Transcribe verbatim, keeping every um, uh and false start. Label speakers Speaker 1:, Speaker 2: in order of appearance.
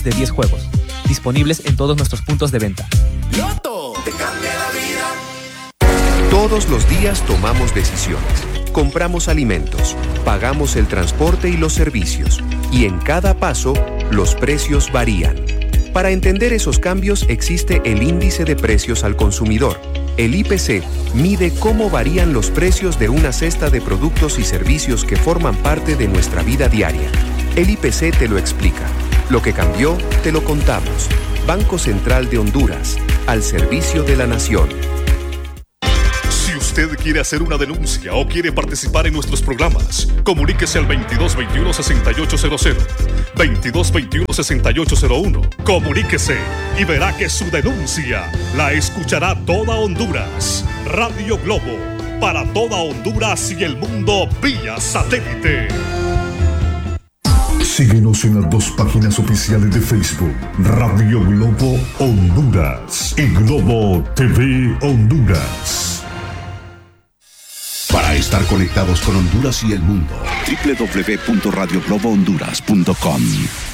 Speaker 1: de diez juegos, disponibles en todos nuestros puntos de venta.
Speaker 2: Loto te cambia la vida.
Speaker 3: Todos los días tomamos decisiones. Compramos alimentos, pagamos el transporte y los servicios, y en cada paso, los precios varían. Para entender esos cambios existe el Índice de Precios al Consumidor. El I P C mide cómo varían los precios de una cesta de productos y servicios que forman parte de nuestra vida diaria. El I P C te lo explica. Lo que cambió, te lo contamos. Banco Central de Honduras, al servicio de la nación.
Speaker 4: Si usted quiere hacer una denuncia o quiere participar en nuestros programas, comuníquese al veintidós veintiuno sesenta y ocho cero cero, veintidós veintiuno sesenta y ocho cero uno. Comuníquese y verá que su denuncia la escuchará toda Honduras. Radio Globo, para toda Honduras y el mundo vía satélite.
Speaker 5: Síguenos en las dos páginas oficiales de Facebook, Radio Globo Honduras y Globo T V Honduras.
Speaker 6: Para estar conectados con Honduras y el mundo, doble u doble u doble u punto radio globo honduras punto com.